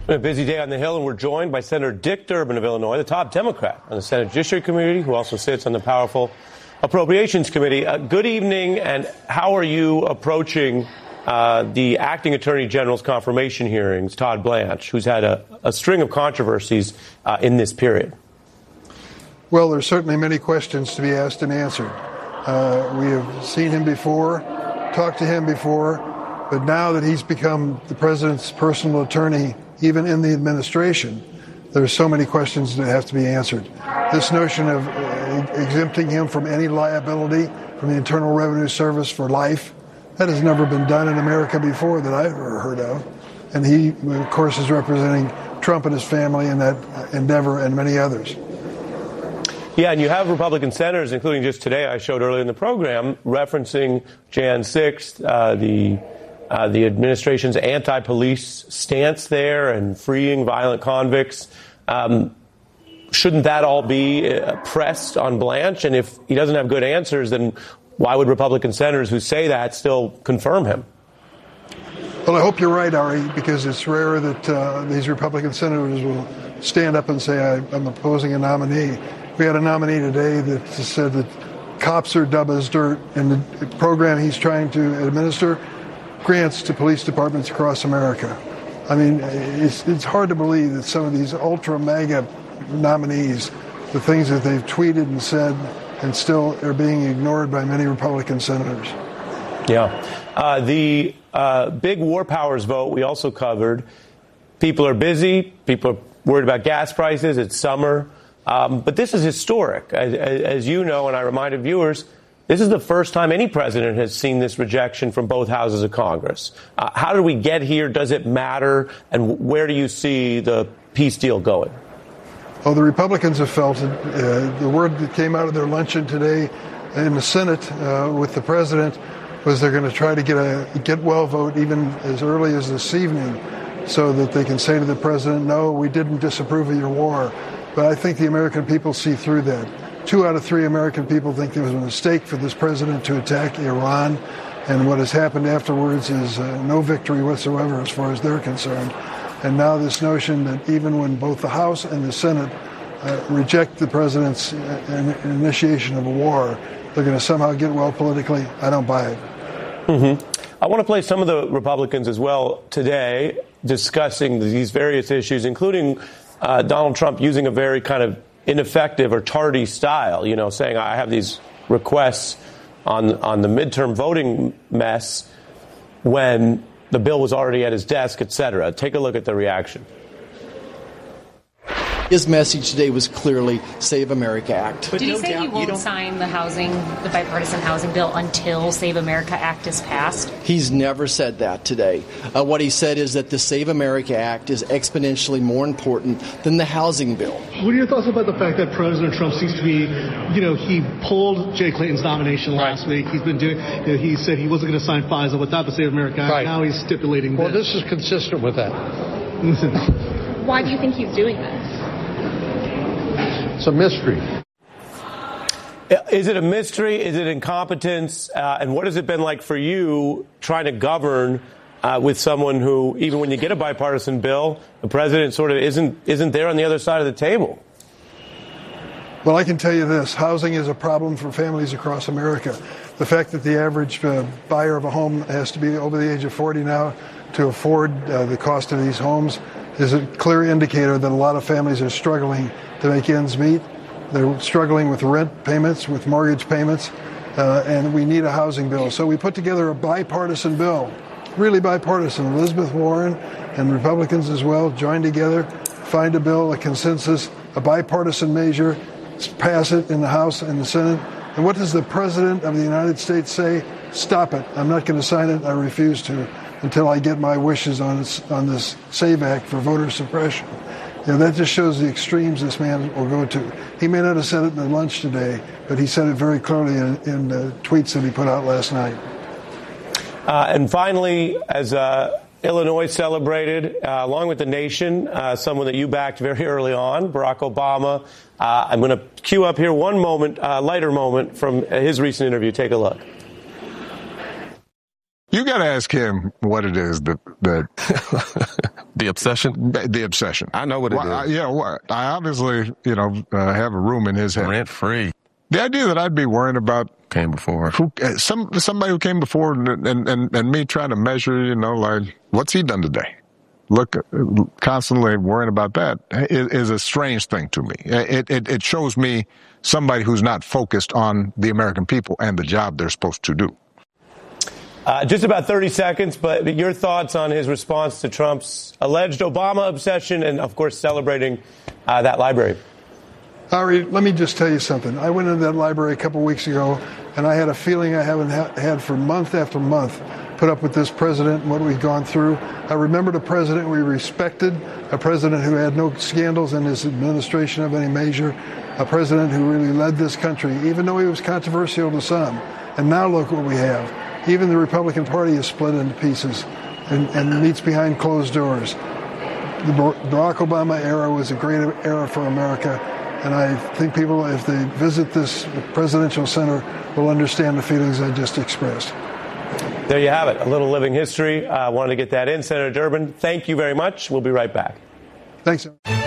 A busy day on the Hill, and we're joined by Senator Dick Durbin of Illinois, the top Democrat on the Senate Judiciary Committee, who also sits on the powerful Appropriations Committee. Good evening, and how are you approaching the acting Attorney General's confirmation hearings, Todd Blanche, who's had a string of controversies in this period? Well, there's certainly many questions to be asked and answered. We have seen him before, talked to him before, but now that he's become the president's personal attorney, even in the administration, there's so many questions that have to be answered. This notion of exempting him from any liability from the Internal Revenue Service for life, that has never been done in America before that I've ever heard of. And he, of course, is representing Trump and his family in that endeavor and many others. Yeah, and you have Republican senators, including just today, I showed earlier in the program, referencing Jan 6th, the administration's anti-police stance there and freeing violent convicts. Shouldn't that all be pressed on Blanche? And if he doesn't have good answers, then why would Republican senators who say that still confirm him? Well, I hope you're right, Ari, because it's rare that these Republican senators will stand up and say, I'm opposing a nominee. We had a nominee today that said that cops are dumb as dirt, and the program he's trying to administer grants to police departments across America. I mean, it's hard to believe that some of these ultra MAGA nominees, the things that they've tweeted and said, and still are being ignored by many Republican senators. Yeah. The big war powers vote we also covered. People are busy. People are worried about gas prices. It's summer. But this is historic. As you know, and I reminded viewers, this is the first time any president has seen this rejection from both houses of Congress. How did we get here? Does it matter? And where do you see the peace deal going? Well, the Republicans have felt it. The word that came out of their luncheon today in the Senate with the president was they're going to try to get a get-well vote even as early as this evening so that they can say to the president, no, we didn't disapprove of your war. But I think the American people see through that. 2 out of 3 American people think there was a mistake for this president to attack Iran, and what has happened afterwards is no victory whatsoever as far as they're concerned. And now this notion that even when both the House and the Senate reject the president's initiation of a war, they're going to somehow get well politically. I don't buy it. Mm-hmm. I want to play some of the Republicans as well today discussing these various issues, including Donald Trump using a very kind of ineffective or tardy style, saying I have these requests on the midterm voting mess when the bill was already at his desk, et cetera. Take a look at the reaction. His message today was clearly Save America Act. Did he say he won't sign the bipartisan housing bill until Save America Act is passed? He's never said that today. What he said is that the Save America Act is exponentially more important than the housing bill. What are your thoughts about the fact that President Trump seems to be, he pulled Jay Clayton's nomination last week. He's been doing, he said he wasn't going to sign FISA without the Save America Act. Right. Now he's stipulating this. Well, this is consistent with that. Why do you think he's doing this? It's a mystery. Is it a mystery? Is it incompetence? And what has it been like for you trying to govern with someone who, even when you get a bipartisan bill, the president sort of isn't there on the other side of the table? Well, I can tell you this. Housing is a problem for families across America. The fact that the average buyer of a home has to be over the age of 40 now to afford the cost of these homes is a clear indicator that a lot of families are struggling to make ends meet. They're struggling with rent payments, with mortgage payments, and we need a housing bill. So we put together a bipartisan bill, really bipartisan. Elizabeth Warren and Republicans as well joined together, find a bill, a consensus, a bipartisan measure, pass it in the House and the Senate. And what does the President of the United States say? Stop it. I'm not going to sign it. I refuse to until I get my wishes on this SAVE Act for voter suppression. That just shows the extremes this man will go to. He may not have said it in the lunch today, but he said it very clearly in the tweets that he put out last night. And finally, as Illinois celebrated, along with the nation, someone that you backed very early on, Barack Obama. I'm going to cue up here one moment, lighter moment from his recent interview. Take a look. You got to ask him what it is that The obsession? The obsession. I know what it is. I obviously, have a room in his head. Rent free. The idea that I'd be worrying about came before somebody who came before and me trying to measure, like, what's he done today? Look, constantly worrying about that is a strange thing to me. It shows me somebody who's not focused on the American people and the job they're supposed to do. Just about 30 seconds, but your thoughts on his response to Trump's alleged Obama obsession and, of course, celebrating that library. Ari, let me just tell you something. I went into that library a couple weeks ago, and I had a feeling I haven't had for month after month, put up with this president and what we've gone through. I remembered a president we respected, a president who had no scandals in his administration of any measure, a president who really led this country, even though he was controversial to some. And now look what we have. Even the Republican Party is split into pieces and meets behind closed doors. The Barack Obama era was a great era for America. And I think people, if they visit this presidential center, will understand the feelings I just expressed. There you have it, a little living history. I wanted to get that in. Senator Durbin, thank you very much. We'll be right back. Thanks.